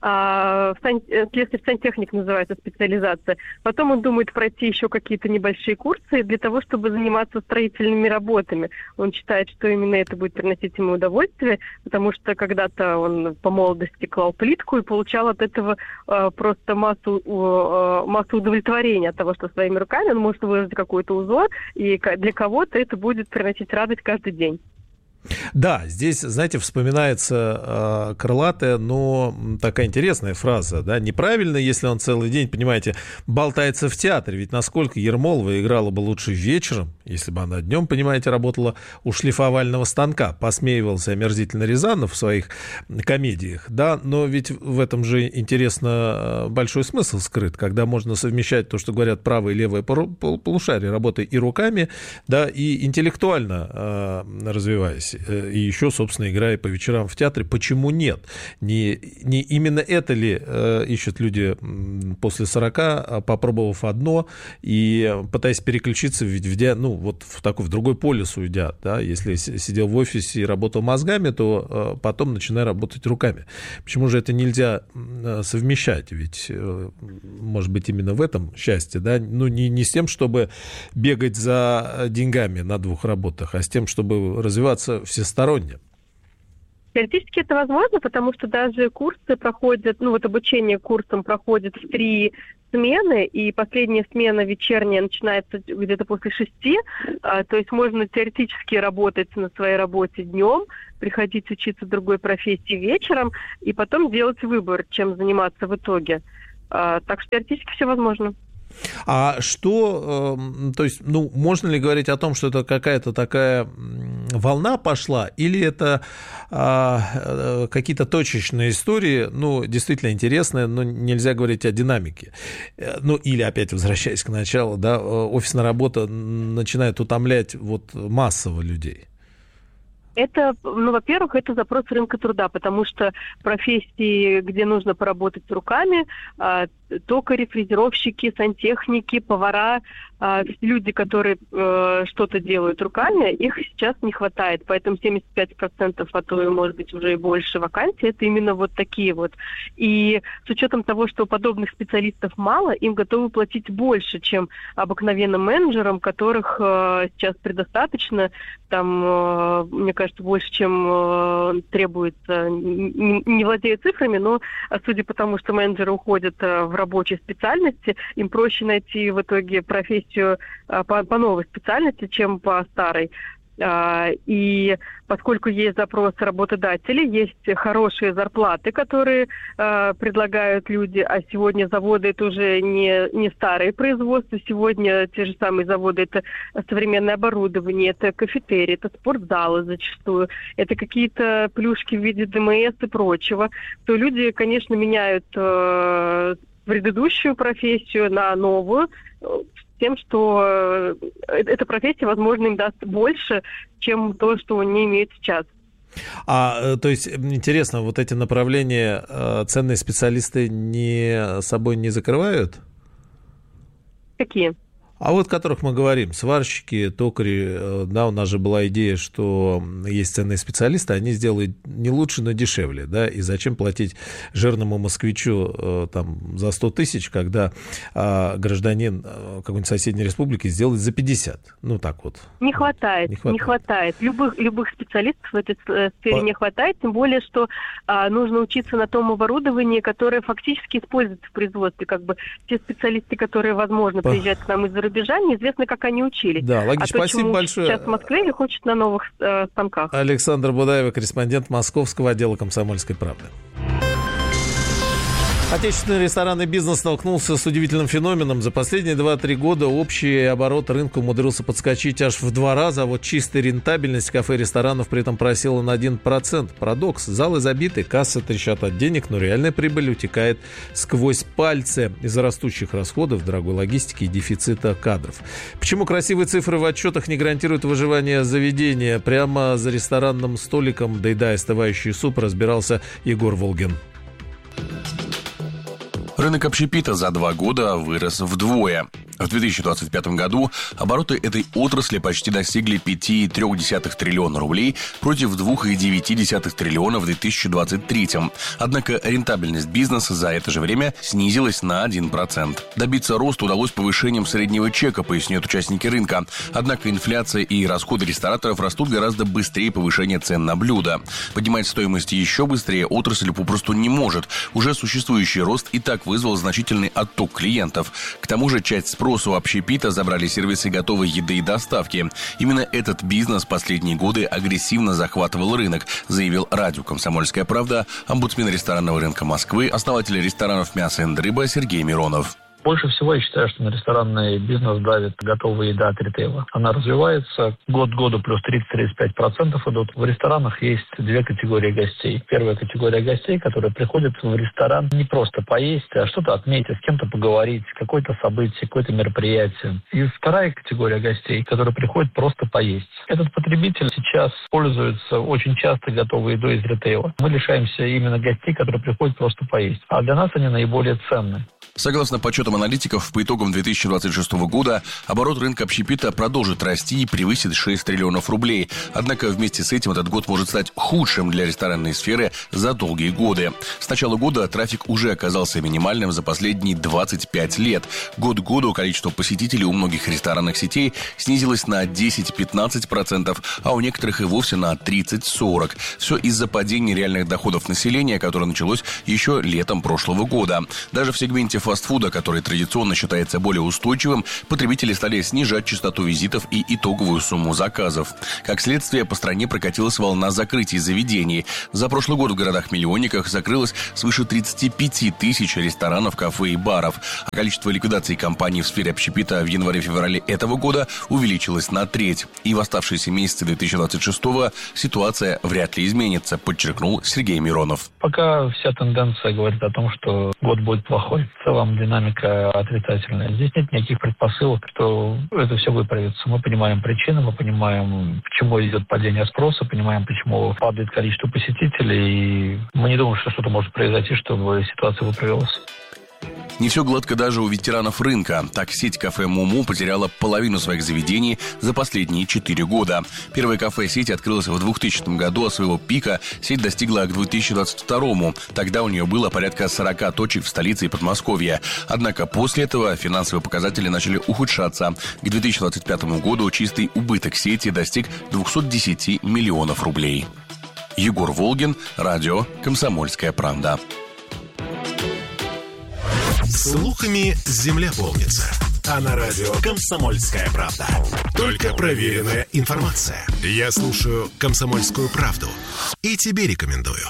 в сан... слесарь-сантехник называется специализация. Потом он думает пройти еще какие-то небольшие курсы для того, чтобы заниматься строительными работами. Он считает, что именно это будет приносить ему удовольствие, потому что когда-то он по молодости клал плитку и получал от этого просто массу, массу удовлетворения от того, что своими руками он может выложить какой-то узор, и для кого-то это будет приносить радость каждый день. Да, здесь, знаете, вспоминается э, крылатая, но такая интересная фраза, да, неправильно, если он целый день, понимаете, болтается в театре, ведь насколько Ермолова играла бы лучше вечером, если бы она днем, понимаете, работала у шлифовального станка, посмеивался омерзительно Рязанов в своих комедиях, да, но ведь в этом же, интересно, большой смысл скрыт, когда можно совмещать то, что говорят правое и левое полушарие, работая и руками, да, и интеллектуально э, развиваясь. занимаясь и еще, собственно, играя по вечерам в театре. Почему нет? Не, не именно это ли ищут люди после сорока, попробовав одно и пытаясь переключиться, ведя, ну, вот в такой, в другой полюс уйдя, да, если сидел в офисе и работал мозгами, то потом начинай работать руками. Почему же это нельзя совмещать? Ведь, может быть, именно в этом счастье, да, ну, не, не с тем, чтобы бегать за деньгами на двух работах, а с тем, чтобы развиваться всесторонне. Теоретически это возможно, потому что даже курсы проходят, ну вот обучение курсам проходит в три смены, и последняя смена вечерняя начинается где-то после шести, а, то есть можно теоретически работать на своей работе днем, приходить учиться другой профессии вечером, и потом делать выбор, чем заниматься в итоге. А, так что теоретически все возможно. А что, э, то есть, ну, можно ли говорить о том, что это какая-то такая волна пошла, или это э, какие-то точечные истории, ну, действительно интересные, но нельзя говорить о динамике. Ну, или, опять возвращаясь к началу, да, офисная работа начинает утомлять вот массово людей. Это, ну, во-первых, это запрос рынка труда, потому что профессии, где нужно поработать руками, токари, фрезеровщики, сантехники, повара, люди, которые что-то делают руками, их сейчас не хватает. Поэтому семьдесят пять процентов, а то и, может быть, уже и больше вакансий, это именно вот такие вот. И с учетом того, что подобных специалистов мало, им готовы платить больше, чем обыкновенным менеджерам, которых сейчас предостаточно, там, мне кажется, больше, чем требуется. Не владею цифрами, но судя по тому, что менеджеры уходят в рабочей специальности, им проще найти в итоге профессию по, по новой специальности, чем по старой. И поскольку есть запрос работодателей, есть хорошие зарплаты, которые э, предлагают люди, а сегодня заводы это уже не, не старые производства, сегодня те же самые заводы это современное оборудование, это кафетерии, это спортзалы зачастую, это какие-то плюшки в виде ДМС и прочего, то люди, конечно, меняют э, предыдущую профессию на новую, тем, что эта профессия, возможно, им даст больше, чем то, что они имеют сейчас. А, то есть, интересно, вот эти направления ценные специалисты не, собой не закрывают? Какие? А вот о которых мы говорим, сварщики, токари, да, у нас же была идея, что есть ценные специалисты, они сделают не лучше, но дешевле, да, и зачем платить жирному москвичу там за сто тысяч, когда а, гражданин какой-нибудь соседней республики сделает за пятьдесят, ну так вот. Не хватает, не хватает. Не хватает. Любых, любых специалистов в этой сфере По... не хватает, тем более, что а, нужно учиться на том оборудовании, которое фактически используется в производстве, как бы те специалисты, которые, возможно, По... приезжают к нам из-за рубежа, неизвестно, как они учились. Да, Логич, а то, спасибо большое. Сейчас в Москве их учат на новых э, станках. Александра Будаева, корреспондент Московского отдела «Комсомольской правды». Отечественный ресторанный бизнес столкнулся с удивительным феноменом. За последние два-три года общий оборот рынка умудрился подскочить аж в два раза, а вот чистая рентабельность кафе и ресторанов при этом просела на один процент. Парадокс. Залы забиты, кассы трещат от денег, но реальная прибыль утекает сквозь пальцы из-за растущих расходов, дорогой логистики и дефицита кадров. Почему красивые цифры в отчетах не гарантируют выживание заведения? Прямо за ресторанным столиком, доедая остывающий суп, разбирался Егор Волгин. Рынок общепита за два года вырос вдвое. В две тысячи двадцать пятом году обороты этой отрасли почти достигли пять целых три десятых триллиона рублей против два целых девять десятых триллиона в две тысячи двадцать третьем. Однако рентабельность бизнеса за это же время снизилась на один процент. Добиться роста удалось повышением среднего чека, поясняют участники рынка. Однако инфляция и расходы рестораторов растут гораздо быстрее повышения цен на блюда. Поднимать стоимость еще быстрее отрасль попросту не может. Уже существующий рост и так вызвал значительный отток клиентов. К тому же часть спроса у общепита забрали сервисы готовой еды и доставки. Именно этот бизнес последние годы агрессивно захватывал рынок, заявил радио «Комсомольская правда» омбудсмен ресторанного рынка Москвы, основатель ресторанов «Мясо и рыба» Сергей Миронов. Больше всего я считаю, что на ресторанный бизнес давит готовая еда от ритейла. Она развивается год к году, плюс тридцать-тридцать пять процентов идут. В ресторанах есть две категории гостей. Первая категория гостей, которые приходят в ресторан не просто поесть, а что-то отметить, с кем-то поговорить, какое-то событие, какое-то мероприятие. И вторая категория гостей, которые приходят просто поесть. Этот потребитель сейчас пользуется очень часто готовой едой из ритейла. Мы лишаемся именно гостей, которые приходят просто поесть. А для нас они наиболее ценны. Согласно подсчетам аналитиков, по итогам две тысячи двадцать шестого года оборот рынка общепита продолжит расти и превысит шесть триллионов рублей. Однако вместе с этим этот год может стать худшим для ресторанной сферы за долгие годы. С начала года трафик уже оказался минимальным за последние двадцать пять лет. Год к году количество посетителей у многих ресторанных сетей снизилось на десять-пятнадцать процентов, а у некоторых и вовсе на тридцать-сорок процентов. Все из-за падения реальных доходов населения, которое началось еще летом прошлого года. Даже в сегменте фастфуда, который традиционно считается более устойчивым, потребители стали снижать частоту визитов и итоговую сумму заказов. Как следствие, по стране прокатилась волна закрытий заведений. За прошлый год в городах-миллионниках закрылось свыше тридцать пять тысяч ресторанов, кафе и баров. А количество ликвидаций компаний в сфере общепита в январе-феврале этого года увеличилось на треть. И в оставшиеся месяцы две тысячи двадцать шестого ситуация вряд ли изменится, подчеркнул Сергей Миронов. Пока вся тенденция говорит о том, что год будет плохой. В целом динамика отрицательная. Здесь нет никаких предпосылок, что это все выправится. Мы понимаем причины, мы понимаем, почему идет падение спроса, понимаем, почему падает количество посетителей. И мы не думаем, что что-то может произойти, чтобы ситуация выправилась. Не все гладко даже у ветеранов рынка. Так, сеть кафе «Муму» потеряла половину своих заведений за последние четыре года. Первое кафе сети открылось в двухтысячном году, а своего пика сеть достигла к две тысячи двадцать второму. Тогда у нее было порядка сорок точек в столице и Подмосковье. Однако после этого финансовые показатели начали ухудшаться. К две тысячи двадцать пятому году чистый убыток сети достиг двести десять миллионов рублей. Егор Волгин, радио «Комсомольская правда». Слухами земля полнится. А на радио «Комсомольская правда» только проверенная информация. Я слушаю «Комсомольскую правду» и тебе рекомендую.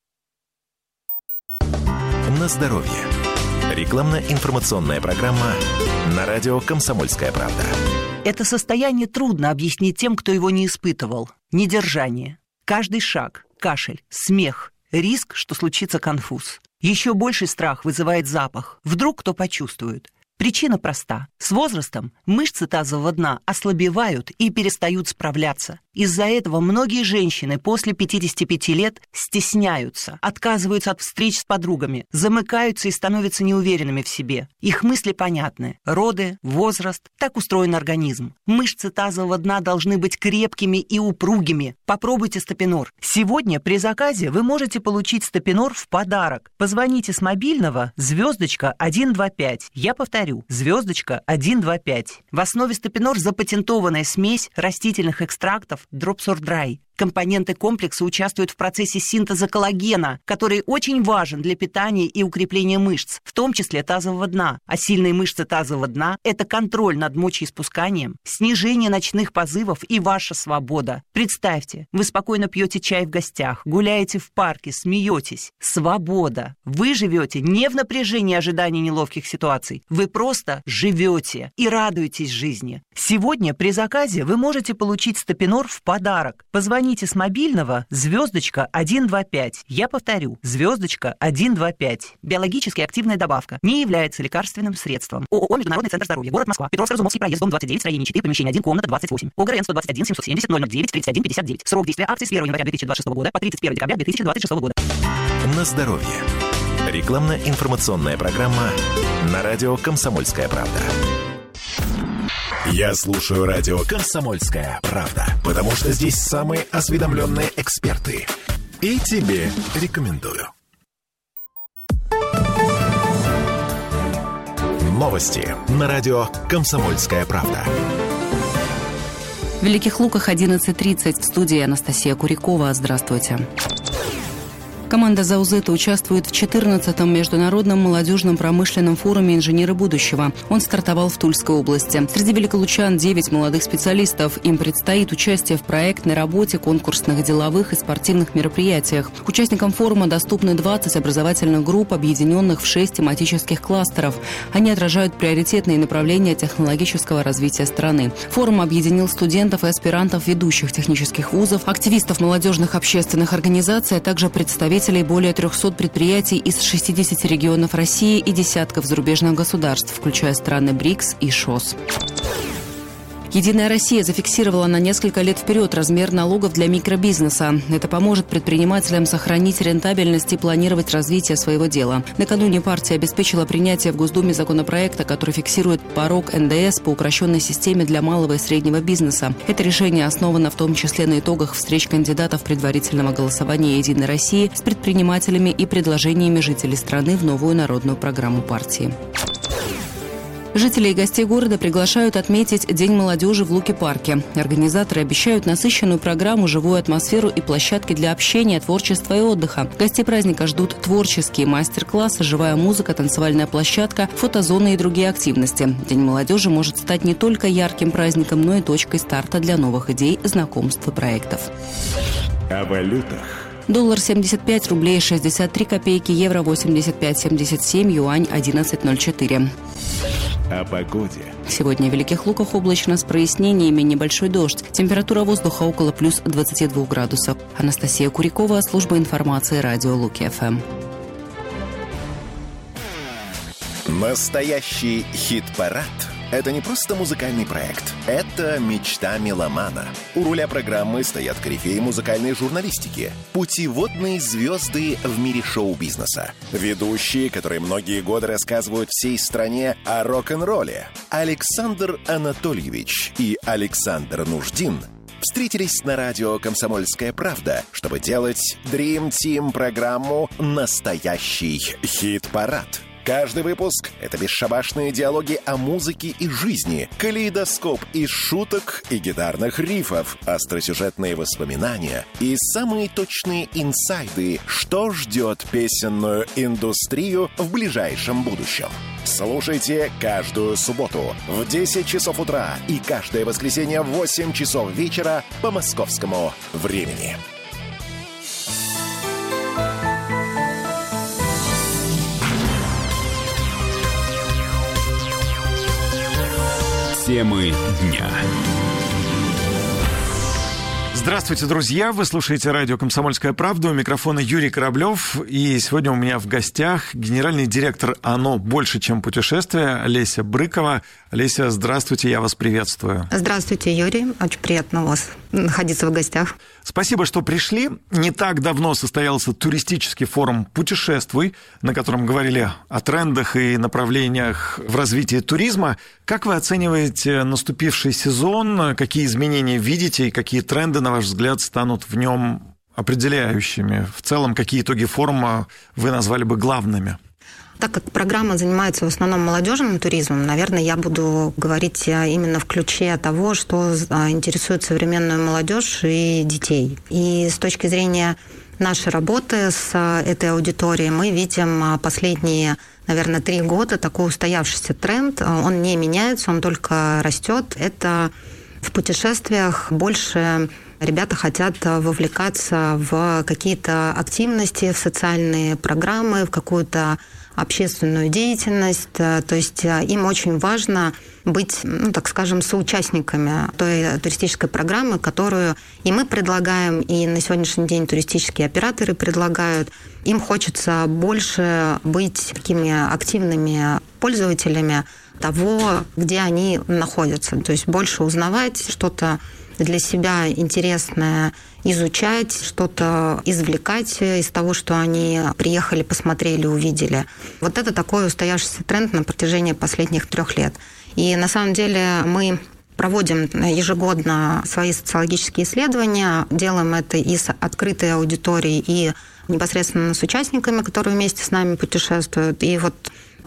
На здоровье. Рекламно-информационная программа на радио «Комсомольская правда». Это состояние трудно объяснить тем, кто его не испытывал. Недержание. Каждый шаг, кашель, смех, риск, что случится конфуз. Еще больший страх вызывает запах. Вдруг кто почувствует. Причина проста. С возрастом мышцы тазового дна ослабевают и перестают справляться. Из-за этого многие женщины после пятидесяти пяти лет стесняются, отказываются от встреч с подругами, замыкаются и становятся неуверенными в себе. Их мысли понятны. Роды, возраст, так устроен организм. Мышцы тазового дна должны быть крепкими и упругими. Попробуйте Стапинор. Сегодня при заказе вы можете получить Стапинор в подарок. Позвоните с мобильного звездочка один два пять. Я повторю, звездочка один два пять. В основе Стапинор запатентованная смесь растительных экстрактов Dropsor-Dry. Компоненты комплекса участвуют в процессе синтеза коллагена, который очень важен для питания и укрепления мышц, в том числе тазового дна. А сильные мышцы тазового дна – это контроль над мочеиспусканием, снижение ночных позывов и ваша свобода. Представьте, вы спокойно пьете чай в гостях, гуляете в парке, смеетесь. Свобода. Вы живете не в напряжении ожидания неловких ситуаций. Вы просто живете и радуетесь жизни. Сегодня при заказе вы можете получить Стапинор в подарок. Позвоните с мобильного звездочка один два пять. Я повторю, звездочка один два пять. Биологически активная добавка. Не является лекарственным средством. ООО «Международный центр здоровья». Город Москва. Петровско-Разумовский проезд, дом двадцать девять, строение четыре, помещение один, комната двадцать восемь. ОГРН сто двадцать один семьсот семьдесят ноль ноль девять тридцать один пятьдесят девять. Срок действия акции с первого января две тысячи двадцать шестого года по тридцать первое декабря две тысячи двадцать шестого года. На здоровье. Рекламно-информационная программа на радио «Комсомольская правда». Я слушаю радио «Комсомольская правда», потому что здесь самые осведомленные эксперты. И тебе рекомендую. Новости на радио «Комсомольская правда». В Великих Луках одиннадцать тридцать. В студии Анастасия Курякова. Здравствуйте. Команда Заузета участвует в четырнадцатом международном молодежном промышленном форуме «Инженеры будущего». Он стартовал в Тульской области. Среди великолучан девять молодых специалистов. Им предстоит участие в проектной работе, конкурсных, деловых и спортивных мероприятиях. Участникам форума доступны двадцать образовательных групп, объединенных в шесть тематических кластеров. Они отражают приоритетные направления технологического развития страны. Форум объединил студентов и аспирантов ведущих технических вузов, активистов молодежных общественных организаций, а также представителей более трехсот предприятий из шестидесяти регионов России и десятков зарубежных государств, включая страны БРИКС и ШОС. «Единая Россия» зафиксировала на несколько лет вперед размер налогов для микробизнеса. Это поможет предпринимателям сохранить рентабельность и планировать развитие своего дела. Накануне партия обеспечила принятие в Госдуме законопроекта, который фиксирует порог эн дэ эс по упрощенной системе для малого и среднего бизнеса. Это решение основано в том числе на итогах встреч кандидатов предварительного голосования «Единой России» с предпринимателями и предложениями жителей страны в новую народную программу партии. Жителей и гостей города приглашают отметить День молодежи в Луки-парке. Организаторы обещают насыщенную программу, живую атмосферу и площадки для общения, творчества и отдыха. Гостей праздника ждут творческие мастер-классы, живая музыка, танцевальная площадка, фотозоны и другие активности. День молодежи может стать не только ярким праздником, но и точкой старта для новых идей, знакомств и проектов. О валютах. Доллар семьдесят пять рублей шестьдесят три копейки, евро восемьдесят пять семьдесят семь, юань одиннадцать ноль четыре. О погоде. Сегодня в Великих Луках облачно с прояснениями, небольшой дождь. Температура воздуха около плюс двадцати двух градусов. Анастасия Курякова, служба информации радио Луки-ФМ. Настоящий хит-парад – это не просто музыкальный проект. Это мечта меломана. У руля программы стоят корифеи музыкальной журналистики, путеводные звезды в мире шоу-бизнеса, ведущие, которые многие годы рассказывают всей стране о рок-н-ролле. Александр Анатольевич и Александр Нуждин встретились на радио «Комсомольская правда», чтобы делать Dream Team программу «Настоящий хит-парад». Каждый выпуск — это бесшабашные диалоги о музыке и жизни, калейдоскоп из шуток и гитарных рифов, остросюжетные воспоминания и самые точные инсайды, что ждет песенную индустрию в ближайшем будущем. Слушайте каждую субботу в десять часов утра и каждое воскресенье в восемь часов вечера по московскому времени. Темы дня. Здравствуйте, друзья! Вы слушаете радио «Комсомольская правда». У микрофона Юрий Кораблев. И сегодня у меня в гостях генеральный директор ОНО «Больше, чем путешествие» Олеся Брыкова. Олеся, здравствуйте, я вас приветствую. Здравствуйте, Юрий. Очень приятно у вас находиться в гостях. Спасибо, что пришли. Не так давно состоялся туристический форум «Путешествуй», на котором говорили о трендах и направлениях в развитии туризма. Как вы оцениваете наступивший сезон? Какие изменения видите и какие тренды, на ваш взгляд, станут в нем определяющими? В целом, какие итоги форума вы назвали бы главными? Так как программа занимается в основном молодежным туризмом, наверное, я буду говорить именно в ключе того, что интересует современную молодежь и детей. И с точки зрения нашей работы с этой аудиторией мы видим последние, наверное, три года такой устоявшийся тренд. Он не меняется, он только растет. Это в путешествиях больше ребята хотят вовлекаться в какие-то активности, в социальные программы, в какую-то общественную деятельность. То есть им очень важно быть, ну, так скажем, соучастниками той туристической программы, которую и мы предлагаем, и на сегодняшний день туристические операторы предлагают. Им хочется больше быть такими активными пользователями того, где они находятся. То есть больше узнавать, что-то для себя интересное изучать, что-то извлекать из того, что они приехали, посмотрели, увидели. Вот это такой устоявшийся тренд на протяжении последних трех лет. И на самом деле мы проводим ежегодно свои социологические исследования, делаем это и с открытой аудиторией, и непосредственно с участниками, которые вместе с нами путешествуют. И вот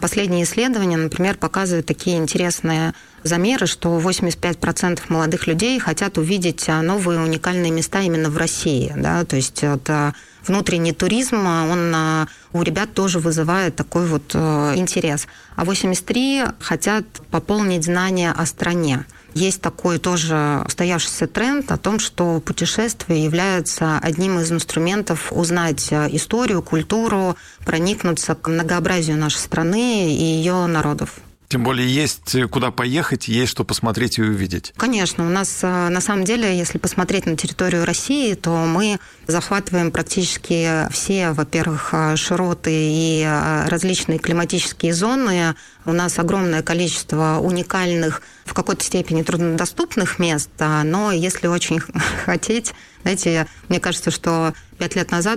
Последние исследования, например, показывают такие интересные замеры, что восемьдесят пять процентов молодых людей хотят увидеть новые уникальные места именно в России. Да? То есть это внутренний туризм, он у ребят тоже вызывает такой вот интерес. А восемьдесят три хотят пополнить знания о стране. Есть такой тоже устоявшийся тренд о том, что путешествие является одним из инструментов узнать историю, культуру, проникнуться к многообразию нашей страны и ее народов. Тем более есть куда поехать, есть что посмотреть и увидеть. Конечно. У нас, на самом деле, если посмотреть на территорию России, то мы захватываем практически все, во-первых, широты и различные климатические зоны. У нас огромное количество уникальных, в какой-то степени труднодоступных мест, но если очень хотеть, знаете, мне кажется, что пять лет назад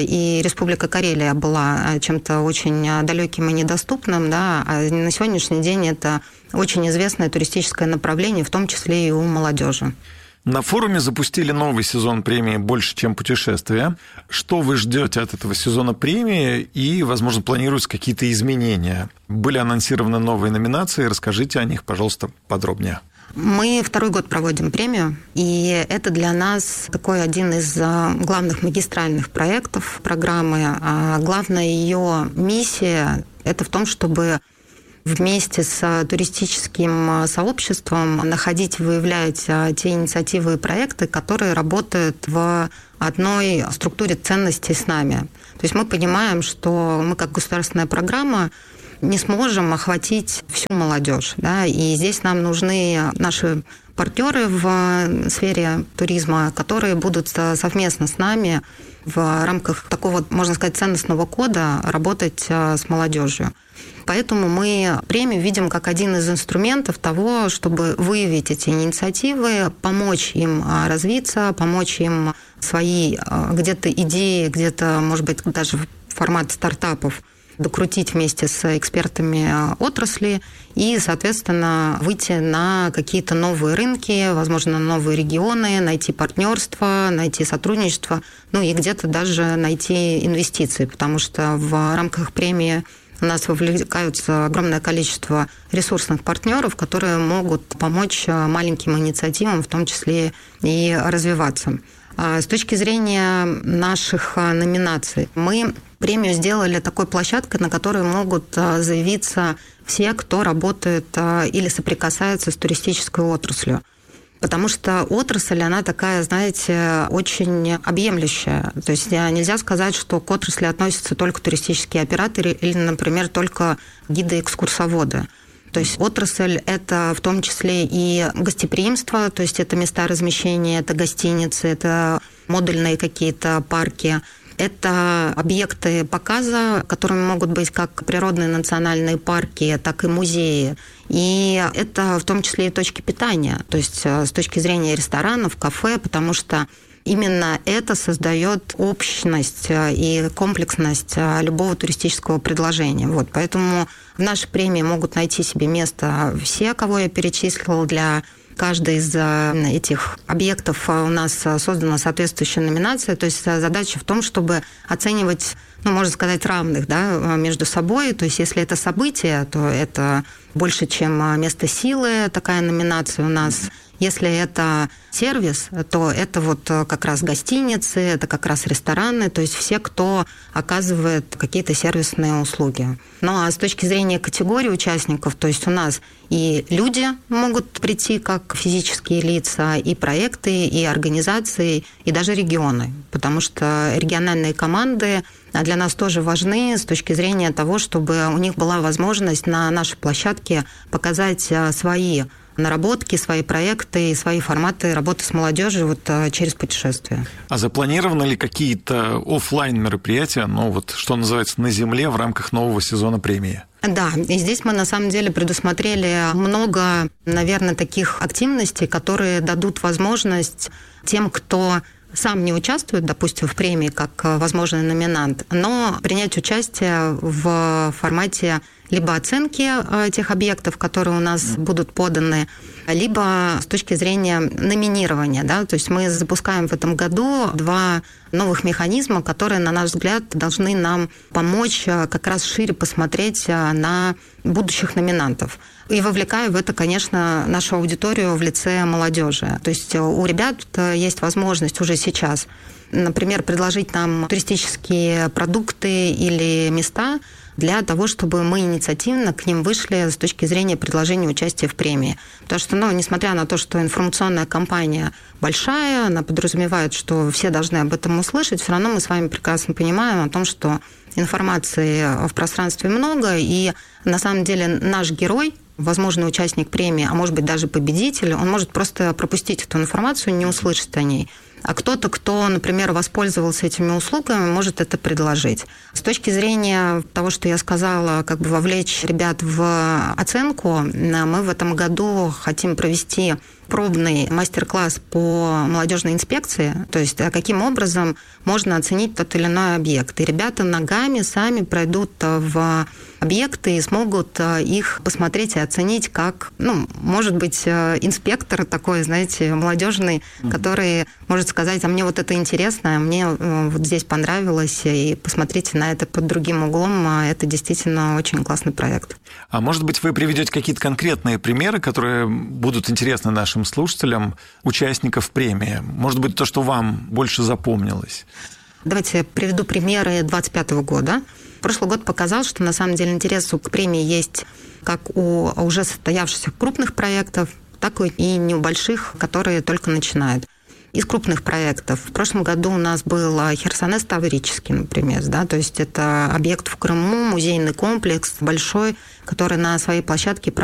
и Республика Карелия была чем-то очень далеким и недоступным, да, а на сегодняшний день это очень известное туристическое направление, в том числе и у молодежи. На форуме запустили новый сезон премии «Больше, чем путешествия». Что вы ждете от этого сезона премии и, возможно, планируются какие-то изменения? Были анонсированы новые номинации, расскажите о них, пожалуйста, подробнее. Мы второй год проводим премию, и это для нас такой один из главных магистральных проектов программы. Главная ее миссия – это в том, чтобы вместе с туристическим сообществом находить, выявлять те инициативы и проекты, которые работают в одной структуре ценностей с нами. То есть мы понимаем, что мы как государственная программа не сможем охватить всю молодежь, да, и здесь нам нужны наши партнеры в сфере туризма, которые будут совместно с нами в рамках такого, можно сказать, ценностного кода работать с молодежью. Поэтому мы премию видим как один из инструментов того, чтобы выявить эти инициативы, помочь им развиться, помочь им свои где-то идеи, где-то, может быть, даже формат стартапов докрутить вместе с экспертами отрасли и, соответственно, выйти на какие-то новые рынки, возможно, новые регионы, найти партнерство, найти сотрудничество, ну и где-то даже найти инвестиции, потому что в рамках премии у нас вовлекаются огромное количество ресурсных партнеров, которые могут помочь маленьким инициативам, в том числе и развиваться. С точки зрения наших номинаций, мы премию сделали такой площадкой, на которой могут заявиться все, кто работает или соприкасается с туристической отраслью. Потому что отрасль, она такая, знаете, очень объемлющая. То есть нельзя сказать, что к отрасли относятся только туристические операторы или, например, только гиды-экскурсоводы. То есть отрасль – это в том числе и гостеприимство, то есть это места размещения, это гостиницы, это модульные какие-то парки, это объекты показа, которыми могут быть как природные национальные парки, так и музеи. И это в том числе и точки питания, то есть с точки зрения ресторанов, кафе, потому что именно это создает общность и комплексность любого туристического предложения. Вот, поэтому в нашей премии могут найти себе место все, кого я перечислила. Для каждой из этих объектов у нас создана соответствующая номинация. То есть задача в том, чтобы оценивать, ну, можно сказать, равных, да, между собой. То есть если это событие, то это больше, чем место силы, такая номинация у нас. Если это сервис, то это вот как раз гостиницы, это как раз рестораны, то есть все, кто оказывает какие-то сервисные услуги. Ну а с точки зрения категории участников, то есть у нас и люди могут прийти как физические лица, и проекты, и организации, и даже регионы, потому что региональные команды для нас тоже важны с точки зрения того, чтобы у них была возможность на нашей площадке показать свои наработки, свои проекты и свои форматы работы с молодежью вот через путешествия. А запланированы ли какие-то офлайн мероприятия, ну вот что называется, на земле в рамках нового сезона премии? Да, и здесь мы на самом деле предусмотрели много, наверное, таких активностей, которые дадут возможность тем, кто сам не участвует, допустим, в премии как возможный номинант, но принять участие в формате либо оценки тех объектов, которые у нас будут поданы, либо с точки зрения номинирования. Да? То есть мы запускаем в этом году два новых механизма, которые, на наш взгляд, должны нам помочь как раз шире посмотреть на будущих номинантов. И вовлекая в это, конечно, нашу аудиторию в лице молодежи. То есть у ребят есть возможность уже сейчас, например, предложить нам туристические продукты или места для того, чтобы мы инициативно к ним вышли с точки зрения предложения участия в премии. Потому что, ну, несмотря на то, что информационная кампания большая, она подразумевает, что все должны об этом услышать, все равно мы с вами прекрасно понимаем о том, что информации в пространстве много, и на самом деле наш герой, возможный участник премии, а может быть даже победитель, он может просто пропустить эту информацию, не услышать о ней. А кто-то, кто, например, воспользовался этими услугами, может это предложить. С точки зрения того, что я сказала, как бы вовлечь ребят в оценку, мы в этом году хотим провести пробный мастер-класс по молодежной инспекции, то есть каким образом можно оценить тот или иной объект. И ребята ногами сами пройдут в объекты и смогут их посмотреть и оценить как, ну, может быть, инспектор такой, знаете, молодежный, mm-hmm. который может сказать, а мне вот это интересно, а мне вот здесь понравилось, и посмотрите на это под другим углом, это действительно очень классный проект. А может быть, вы приведете какие-то конкретные примеры, которые будут интересны нашим слушателям, участников премии? Может быть, то, что вам больше запомнилось? Давайте я приведу примеры двадцать пятого года. Прошлый год показал, что на самом деле интерес к премии есть как у уже состоявшихся крупных проектов, так и небольших, которые только начинают. Из крупных проектов в прошлом году у нас был Херсонес Таврический, например, да, то есть это объект в Крыму, музейный комплекс большой, который на своей площадке